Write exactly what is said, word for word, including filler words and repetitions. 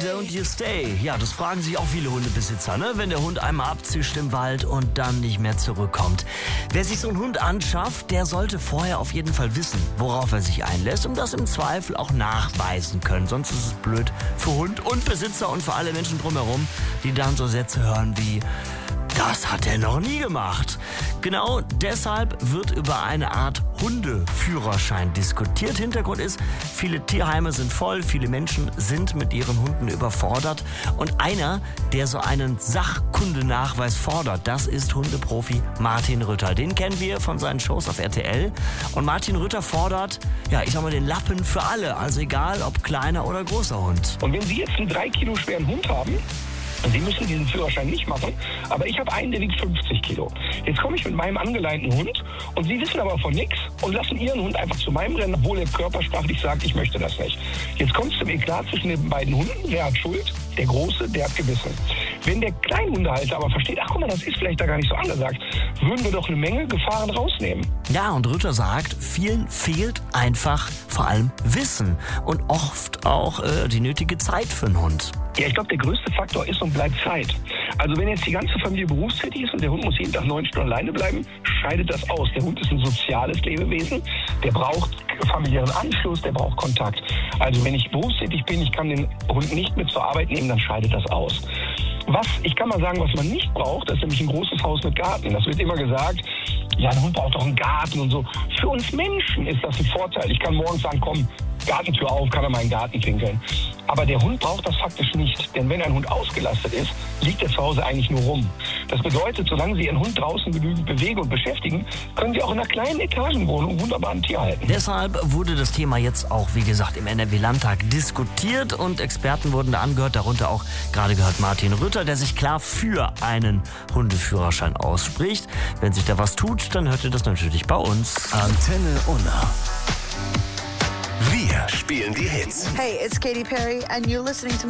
don't you stay? Ja, das fragen sich auch viele Hundebesitzer, ne? Wenn der Hund einmal abzischt im Wald und dann nicht mehr zurückkommt. Wer sich so einen Hund anschafft, der sollte vorher auf jeden Fall wissen, worauf er sich einlässt und das im Zweifel auch nachweisen können. Sonst ist es blöd für Hund und Besitzer und für alle Menschen drumherum, die dann so Sätze hören wie: Das hat er noch nie gemacht. Genau deshalb wird über eine Art Hundeführerschein diskutiert. Hintergrund ist, viele Tierheime sind voll, viele Menschen sind mit ihren Hunden überfordert. Und einer, der so einen Sachkundenachweis fordert, das ist Hundeprofi Martin Rütter. Den kennen wir von seinen Shows auf R T L. Und Martin Rütter fordert, ja, ich sag mal, den Lappen für alle. Also egal, ob kleiner oder großer Hund. Und wenn Sie jetzt einen drei Kilo schweren Hund haben, Sie müssen diesen Führerschein nicht machen, aber ich habe einen, der wiegt fünfzig Kilo. Jetzt komme ich mit meinem angeleinten Hund und Sie wissen aber von nichts und lassen Ihren Hund einfach zu meinem rennen, obwohl er körpersprachlich sagt, ich möchte das nicht. Jetzt kommt es zum Eklat zwischen den beiden Hunden. Wer hat Schuld? Der Große, der hat gebissen. Wenn der Kleinhundehalter aber versteht, ach guck mal, das ist vielleicht da gar nicht so angesagt, würden wir doch eine Menge Gefahren rausnehmen. Ja, und Rütter sagt, vielen fehlt einfach vor allem Wissen und oft auch äh, die nötige Zeit für einen Hund. Ja, ich glaube, der größte Faktor ist und bleibt Zeit. Also wenn jetzt die ganze Familie berufstätig ist und der Hund muss jeden Tag neun Stunden alleine bleiben, scheidet das aus. Der Hund ist ein soziales Lebewesen, der braucht familiären Anschluss, der braucht Kontakt. Also wenn ich berufstätig bin, ich kann den Hund nicht mit zur Arbeit nehmen, dann scheidet das aus. Was, ich kann mal sagen, was man nicht braucht, das ist nämlich ein großes Haus mit Garten. Das wird immer gesagt, ja, ein Hund braucht doch einen Garten und so. Für uns Menschen ist das ein Vorteil. Ich kann morgens sagen, komm, Gartentür auf, kann er mal in den Garten pinkeln. Aber der Hund braucht das faktisch nicht. Denn wenn ein Hund ausgelastet ist, liegt er zu Hause eigentlich nur rum. Das bedeutet, solange Sie Ihren Hund draußen genügend bewegen und beschäftigen, können Sie auch in einer kleinen Etagenwohnung wunderbar ein Tier halten. Deshalb wurde das Thema jetzt auch, wie gesagt, im N R W-Landtag diskutiert und Experten wurden da angehört, darunter auch gerade gehört Martin Rütter, der sich klar für einen Hundeführerschein ausspricht. Wenn sich da was tut, dann hört ihr das natürlich bei uns. Antenne Unna. Wir spielen die Hits. Hey, it's Katy Perry and you're listening to